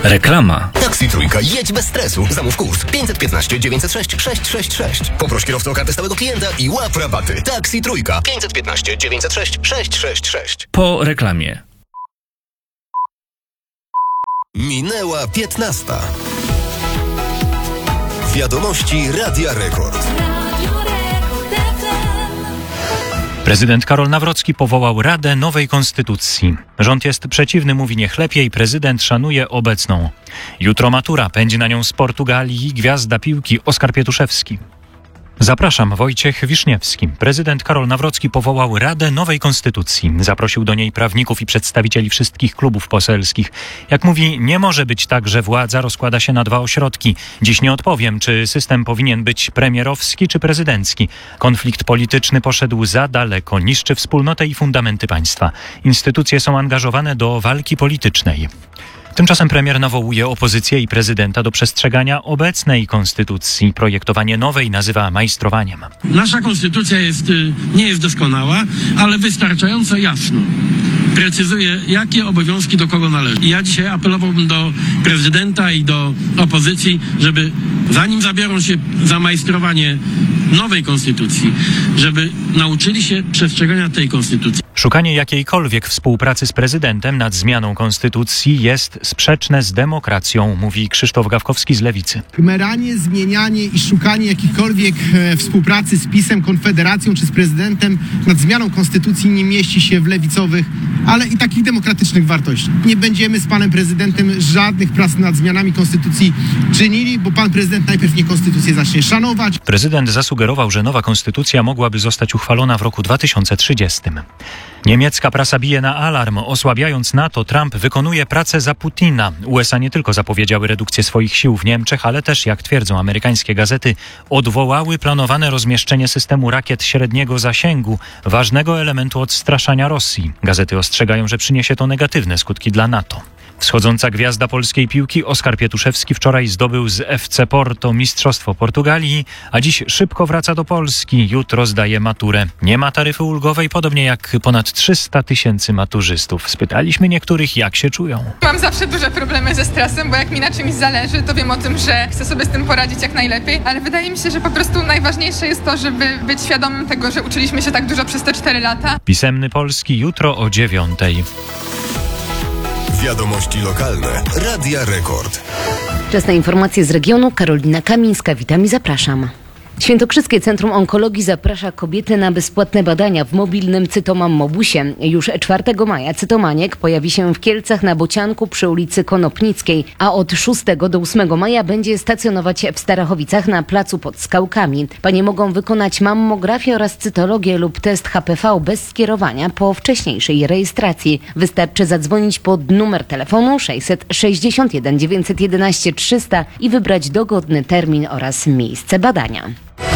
Reklama. Taxi Trójka, jedź bez stresu. Zamów kurs 515 906 666. Poproś kierowcę o kartę stałego klienta i łap rabaty. Taxi Trójka 515 906 666. Po reklamie. Minęła 15. Wiadomości Radia Rekord. Prezydent Karol Nawrocki powołał Radę Nowej Konstytucji. Rząd jest przeciwny, mówi niech lepiej, prezydent szanuje obecną. Jutro matura, pędzi na nią z Portugalii gwiazda piłki Oskar Pietuszewski. Zapraszam, Wojciech Wiszniewski. Prezydent Karol Nawrocki powołał Radę Nowej Konstytucji. Zaprosił do niej prawników i przedstawicieli wszystkich klubów poselskich. Jak mówi, nie może być tak, że władza rozkłada się na dwa ośrodki. Dziś nie odpowiem, czy system powinien być premierowski czy prezydencki. Konflikt polityczny poszedł za daleko, niszczy wspólnotę i fundamenty państwa. Instytucje są angażowane do walki politycznej. Tymczasem premier nawołuje opozycję i prezydenta do przestrzegania obecnej konstytucji. Projektowanie nowej nazywa majstrowaniem. Nasza konstytucja nie jest doskonała, ale wystarczająco jasno precyzuje, jakie obowiązki do kogo należą. I ja dzisiaj apelowałbym do prezydenta i do opozycji, żeby zanim zabiorą się za majstrowanie nowej konstytucji, żeby nauczyli się przestrzegania tej konstytucji. Szukanie jakiejkolwiek współpracy z prezydentem nad zmianą konstytucji jest sprzeczne z demokracją, mówi Krzysztof Gawkowski z Lewicy. Chmeranie, zmienianie i szukanie jakiejkolwiek współpracy z PiS-em, Konfederacją czy z prezydentem nad zmianą konstytucji nie mieści się w lewicowych, ale i takich demokratycznych wartościach. Nie będziemy z panem prezydentem żadnych prac nad zmianami konstytucji czynili, bo pan prezydent najpierw nie konstytucję zacznie szanować. Prezydent zasugerował, że nowa konstytucja mogłaby zostać uchwalona w roku 2030. Niemiecka prasa bije na alarm. Osłabiając NATO, Trump wykonuje pracę za Putina. USA nie tylko zapowiedziały redukcję swoich sił w Niemczech, ale też, jak twierdzą amerykańskie gazety, odwołały planowane rozmieszczenie systemu rakiet średniego zasięgu, ważnego elementu odstraszania Rosji. Gazety ostrzegają, że przyniesie to negatywne skutki dla NATO. Wschodząca gwiazda polskiej piłki Oskar Pietuszewski wczoraj zdobył z FC Porto mistrzostwo Portugalii, a dziś szybko wraca do Polski. Jutro zdaje maturę. Nie ma taryfy ulgowej, podobnie jak ponad 300 000 maturzystów. Spytaliśmy niektórych, jak się czują. Mam zawsze duże problemy ze stresem, bo jak mi na czymś zależy, to wiem o tym, że chcę sobie z tym poradzić jak najlepiej, ale wydaje mi się, że po prostu najważniejsze jest to, żeby być świadomym tego, że uczyliśmy się tak dużo przez te 4 lata. Pisemny Polski jutro o 9:00. Wiadomości lokalne. Radia Rekord. Czas na informacje z regionu. Karolina Kamińska, witam i zapraszam. Świętokrzyskie Centrum Onkologii zaprasza kobiety na bezpłatne badania w mobilnym Cytomam Mobusie. Już 4 maja Cytomaniek pojawi się w Kielcach na Bocianku przy ulicy Konopnickiej, a od 6 do 8 maja będzie stacjonować w Starachowicach na placu pod Skałkami. Panie mogą wykonać mammografię oraz cytologię lub test HPV bez skierowania po wcześniejszej rejestracji. Wystarczy zadzwonić pod numer telefonu 661 911 300 i wybrać dogodny termin oraz miejsce badania.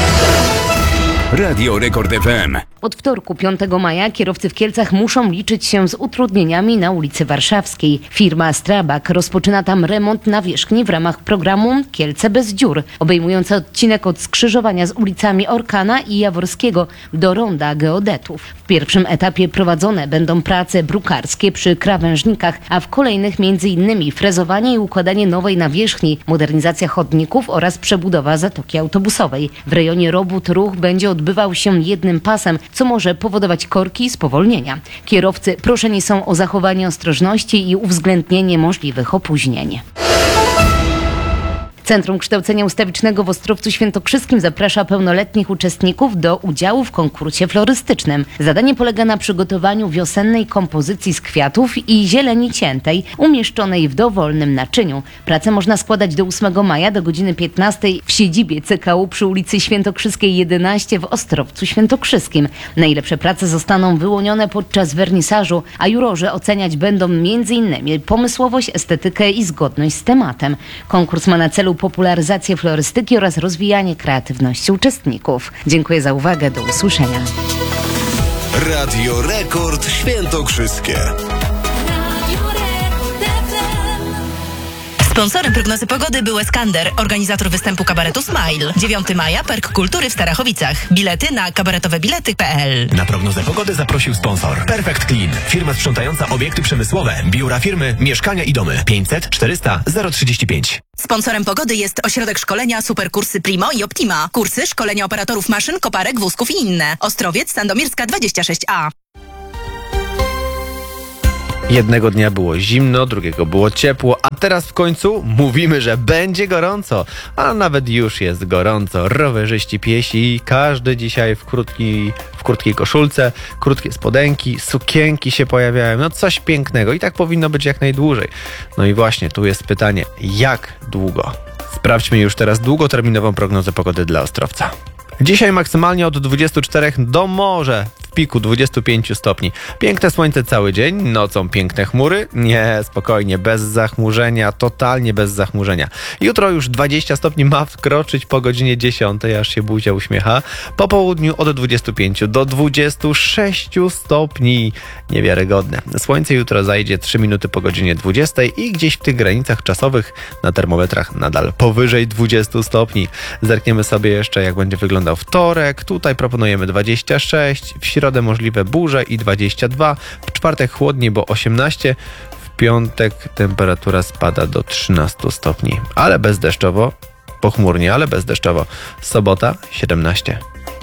Radio Rekord FM. Od wtorku 5 maja kierowcy w Kielcach muszą liczyć się z utrudnieniami na ulicy Warszawskiej. Firma Strabag rozpoczyna tam remont nawierzchni w ramach programu Kielce bez dziur, obejmujący odcinek od skrzyżowania z ulicami Orkana i Jaworskiego do ronda Geodetów. W pierwszym etapie prowadzone będą prace brukarskie przy krawężnikach, a w kolejnych m.in. frezowanie i układanie nowej nawierzchni, modernizacja chodników oraz przebudowa zatoki autobusowej. W rejonie robót ruch będzie odbywał się jednym pasem, co może powodować korki i spowolnienia. Kierowcy proszeni są o zachowanie ostrożności i uwzględnienie możliwych opóźnień. Centrum Kształcenia Ustawicznego w Ostrowcu Świętokrzyskim zaprasza pełnoletnich uczestników do udziału w konkursie florystycznym. Zadanie polega na przygotowaniu wiosennej kompozycji z kwiatów i zieleni ciętej umieszczonej w dowolnym naczyniu. Pracę można składać do 8 maja do godziny 15 w siedzibie CKU przy ulicy Świętokrzyskiej 11 w Ostrowcu Świętokrzyskim. Najlepsze prace zostaną wyłonione podczas wernisażu, a jurorzy oceniać będą m.in. pomysłowość, estetykę i zgodność z tematem. Konkurs ma na celu popularyzację florystyki oraz rozwijanie kreatywności uczestników. Dziękuję za uwagę. Do usłyszenia. Radio Rekord Świętokrzyskie. Sponsorem prognozy pogody był Eskander, organizator występu kabaretu Smile. 9 maja, Park Kultury w Starachowicach. Bilety na kabaretowebilety.pl. Na prognozę pogody zaprosił sponsor Perfect Clean, firma sprzątająca obiekty przemysłowe, biura firmy, mieszkania i domy. 500 400 035. Sponsorem pogody jest ośrodek szkolenia Superkursy Primo i Optima. Kursy szkolenia operatorów maszyn, koparek, wózków i inne. Ostrowiec, Sandomierska 26A. Jednego dnia było zimno, drugiego było ciepło, a teraz w końcu mówimy, że będzie gorąco. A nawet już jest gorąco. Rowerzyści, piesi, każdy dzisiaj w krótkiej koszulce, krótkie spodenki, sukienki się pojawiają. No coś pięknego i tak powinno być jak najdłużej. No i właśnie tu jest pytanie, jak długo? Sprawdźmy już teraz długoterminową prognozę pogody dla Ostrowca. Dzisiaj maksymalnie od 24 do może w piku 25 stopni. Piękne słońce cały dzień, nocą piękne chmury. Nie, spokojnie, bez zachmurzenia, totalnie bez zachmurzenia. Jutro już 20 stopni ma wkroczyć po godzinie 10, aż się buzia uśmiecha. Po południu od 25 do 26 stopni. Niewiarygodne. Słońce jutro zajdzie 3 minuty po godzinie 20 i gdzieś w tych granicach czasowych na termometrach nadal powyżej 20 stopni. Zerkniemy sobie jeszcze, jak będzie wyglądał wtorek. Tutaj proponujemy 26, w środę możliwe burze i 22, w czwartek chłodniej, bo 18, w piątek temperatura spada do 13 stopni, ale bezdeszczowo, pochmurnie, ale bezdeszczowo. Sobota 17.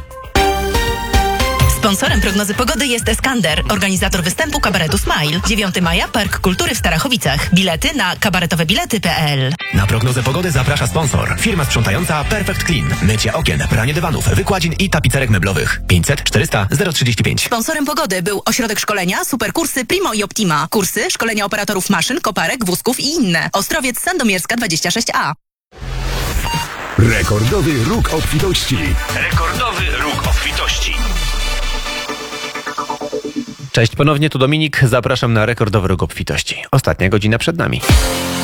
Sponsorem prognozy pogody jest Eskander, organizator występu kabaretu Smile. 9 maja, Park Kultury w Starachowicach. Bilety na kabaretowebilety.pl. Na prognozę pogody zaprasza sponsor. Firma sprzątająca Perfect Clean. Mycie okien, pranie dywanów, wykładzin i tapicerek meblowych. 500 400 035. Sponsorem pogody był ośrodek szkolenia Superkursy Primo i Optima. Kursy szkolenia operatorów maszyn, koparek, wózków i inne. Ostrowiec, Sandomierska 26A. Rekordowy róg obfitości. Rekordowy róg obfitości. Cześć, ponownie tu Dominik. Zapraszam na rekordowy róg obfitości. Ostatnia godzina przed nami.